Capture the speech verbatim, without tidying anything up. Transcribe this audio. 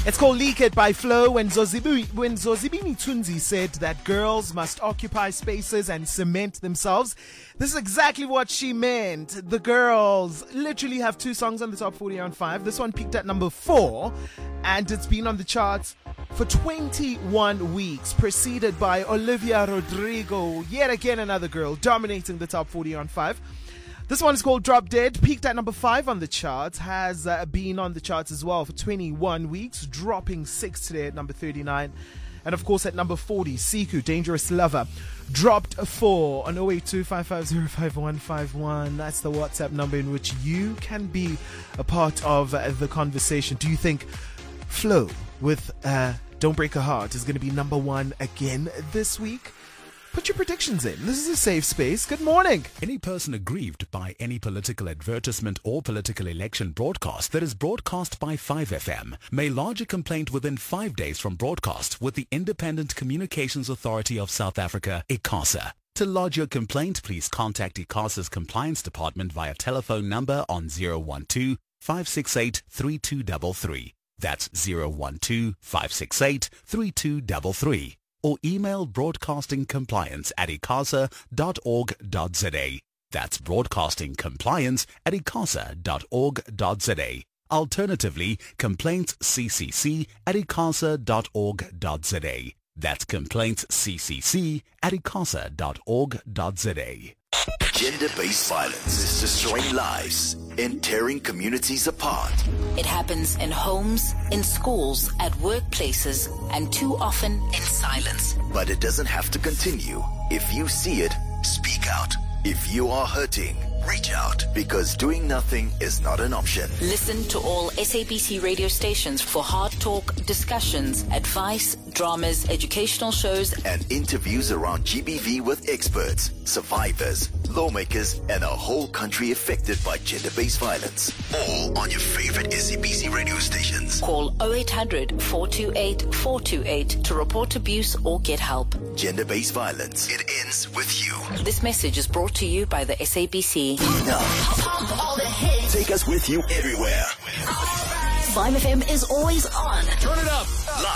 It's called Leak It by Flo. When Zozibi, when Zozibini Tunzi said that girls must occupy spaces and cement themselves, this is exactly what she meant. The girls literally have two songs on the top forty on five. This one peaked at number four, and it's been on the charts for twenty-one weeks, preceded by Olivia Rodrigo. Yet again, another girl dominating the top forty on five. This one is called Drop Dead, peaked at number five on the charts, has uh, been on the charts as well for twenty-one weeks, dropping six today at number thirty-nine. And of course at number forty, Siku, Dangerous Lover, dropped four on oh eight two, five five zero, five one five one. That's the WhatsApp number in which you can be a part of uh, the conversation. Do you think Flo with uh, Don't Break a Heart is going to be number one again this week? Put your predictions in. This is a safe space. Good morning. Any person aggrieved by any political advertisement or political election broadcast that is broadcast by five F M may lodge a complaint within five days from broadcast with the Independent Communications Authority of South Africa, ICASA. To lodge your complaint, please contact ICASA's Compliance Department via telephone number on zero one two, five six eight, three two three three. That's zero one two, five six eight, three two three three. Or email broadcastingcompliance at icasa dot org dot za. That's broadcastingcompliance at icasa dot org dot za. Alternatively, complaintsccc at icasa dot org dot za. That's complaintsccc at icasa dot org dot za. Gender-based violence is destroying lives and tearing communities apart. It happens in homes, in schools, at workplaces, and too often in silence. But it doesn't have to continue. If you see it, speak out. If you are hurting, reach out, because doing nothing is not an option. Listen to all S A B C radio stations for hard talk, discussions, advice, dramas, educational shows, and interviews around G B V with experts, survivors, lawmakers, and a whole country affected by gender-based violence. All on your favorite S A B C radio stations. Call oh eight hundred, four two eight, four two eight to report abuse or get help. Gender-based violence. It ends with you. This message is brought to you by the S A B C. Now, take us with you everywhere. five F M is always on. Turn it up.